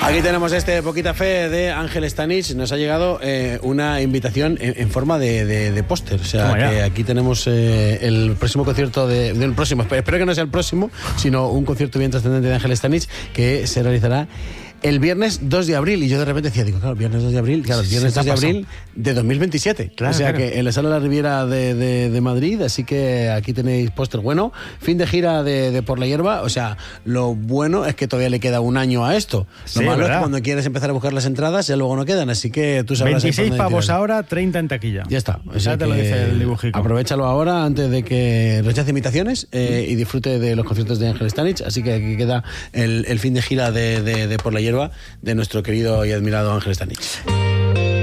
Aquí tenemos Poquita Fe de Ángel Stanich. Nos ha llegado una invitación en forma de póster. O sea, que aquí tenemos el próximo concierto del próximo. Espero que no sea el próximo, sino un concierto bien trascendente de Ángel Stanich que se realizará el viernes 2 de abril. Y yo de repente decía, viernes 2 de abril, viernes 2 de abril de 2027. Claro, o sea, que en la Sala de la Riviera de Madrid, así que aquí tenéis póster bueno. Fin de gira de Por la Hierba. O sea, lo bueno es que todavía le queda un año a esto. Lo malo es que cuando quieres empezar a buscar las entradas, ya luego no quedan, así que tú sabrás. 26 pavos ahora, 30 en taquilla. Ya está. O sea, te lo dice el dibujico. Aprovechalo ahora antes de que rechace invitaciones y disfrute de los conciertos de Ángel Stanich. Así que aquí queda el fin de gira de Por la Hierba de nuestro querido y admirado Ángel Stanich.